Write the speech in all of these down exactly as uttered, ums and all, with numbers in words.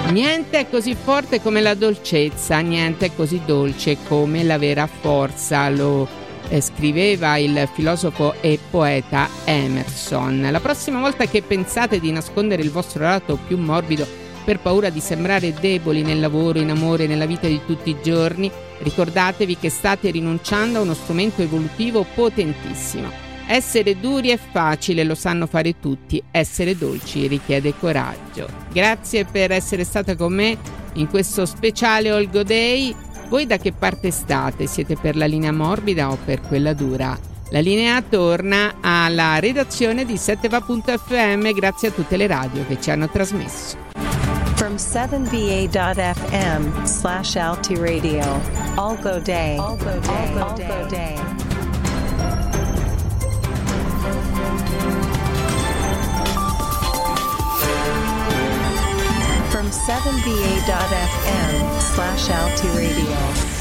Niente è così forte come la dolcezza, niente è così dolce come la vera forza, lo eh, scriveva il filosofo e poeta Emerson. La prossima volta che pensate di nascondere il vostro lato più morbido per paura di sembrare deboli nel lavoro, in amore, nella vita di tutti i giorni, ricordatevi che state rinunciando a uno strumento evolutivo potentissimo. Essere duri è facile, lo sanno fare tutti. Essere dolci richiede coraggio. Grazie per essere stata con me in questo speciale Olgo Day. Voi da che parte state? Siete per la linea morbida o per quella dura? La linea torna alla redazione di sette va punto effe emme. Grazie a tutte le radio che ci hanno trasmesso. From seven v a dot f m slash Alti Radio. Olgo Day. Olgo Day. Olgo Day. From seven v a dot f m slash Alti Radio.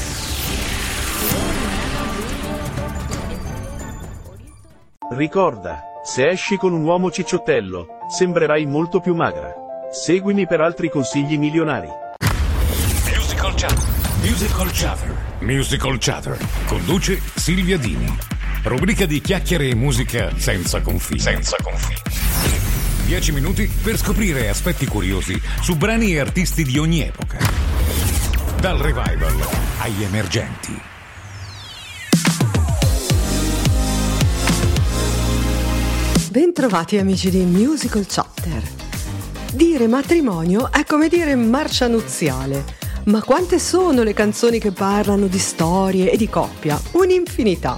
Ricorda, se esci con un uomo cicciottello, sembrerai molto più magra. Seguimi per altri consigli milionari. Musical Chatter. Musical Chatter. Musical Chatter. Conduce Silvia Dini. Rubrica di chiacchiere e musica senza confini. Senza confini. Dieci minuti per scoprire aspetti curiosi su brani e artisti di ogni epoca. Dal revival agli emergenti. Bentrovati amici di Musical Chatter. Dire matrimonio è come dire marcia nuziale. Ma quante sono le canzoni che parlano di storie e di coppia? Un'infinità.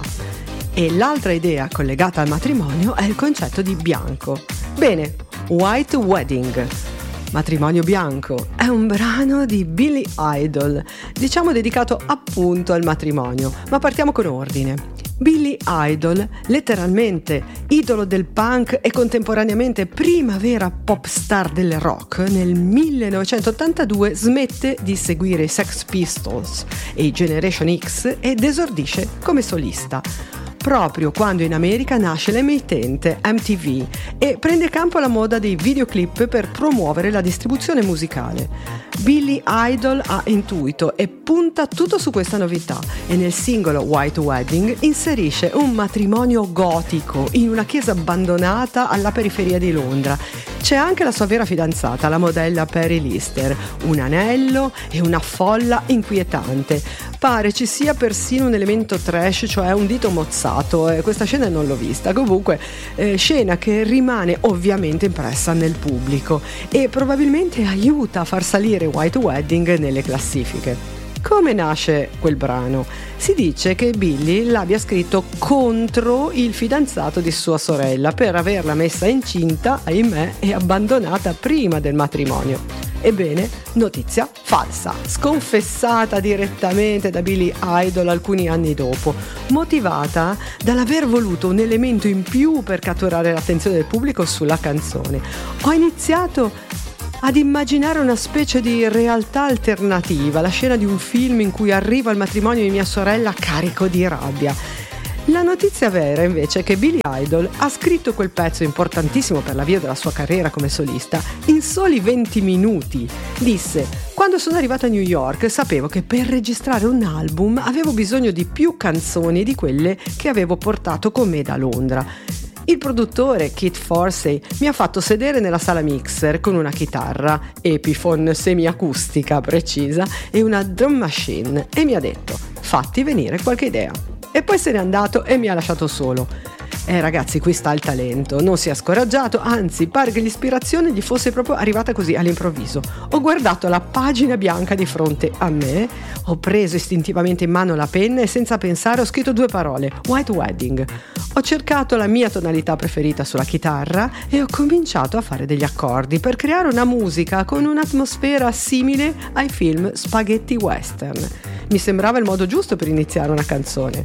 E l'altra idea collegata al matrimonio è il concetto di bianco. Bene, White Wedding. Matrimonio bianco è un brano di Billy Idol, diciamo dedicato appunto al matrimonio, ma partiamo con ordine. Billy Idol, letteralmente idolo del punk e contemporaneamente prima vera pop star del rock, nel millenovecentottantadue smette di seguire i Sex Pistols e i Generation X ed esordisce come solista, proprio quando in America nasce l'emittente M T V e prende campo la moda dei videoclip per promuovere la distribuzione musicale. Billy Idol ha intuito e punta tutto su questa novità e nel singolo White Wedding inserisce un matrimonio gotico in una chiesa abbandonata alla periferia di Londra. C'è anche la sua vera fidanzata, la modella Perry Lister, un anello e una folla inquietante. Pare ci sia persino un elemento trash, cioè un dito mozzato, e questa scena non l'ho vista. Comunque, eh, scena che rimane ovviamente impressa nel pubblico e probabilmente aiuta a far salire White Wedding nelle classifiche. Come nasce quel brano? Si dice che Billy l'abbia scritto contro il fidanzato di sua sorella per averla messa incinta, ahimè, e abbandonata prima del matrimonio. Ebbene, notizia falsa, sconfessata direttamente da Billy Idol alcuni anni dopo, motivata dall'aver voluto un elemento in più per catturare l'attenzione del pubblico sulla canzone. Ho iniziato ad immaginare una specie di realtà alternativa, la scena di un film in cui arrivo al matrimonio di mia sorella carico di rabbia. La notizia vera invece è che Billy Idol ha scritto quel pezzo importantissimo per l'avvio della sua carriera come solista in soli venti minuti. Disse: quando sono arrivata a New York sapevo che per registrare un album avevo bisogno di più canzoni di quelle che avevo portato con me da Londra. Il produttore Kit Forsey mi ha fatto sedere nella sala mixer con una chitarra Epiphone semiacustica precisa e una drum machine e mi ha detto: fatti venire qualche idea. E poi se n'è andato e mi ha lasciato solo. Eh ragazzi, qui sta il talento, non si è scoraggiato, anzi pare che l'ispirazione gli fosse proprio arrivata così all'improvviso. Ho guardato la pagina bianca di fronte a me, ho preso istintivamente in mano la penna e senza pensare ho scritto due parole: White Wedding. Ho cercato la mia tonalità preferita sulla chitarra e ho cominciato a fare degli accordi per creare una musica con un'atmosfera simile ai film spaghetti western. Mi sembrava il modo giusto per iniziare una canzone.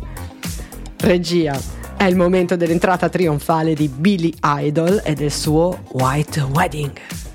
Regia, è il momento dell'entrata trionfale di Billy Idol e del suo White Wedding.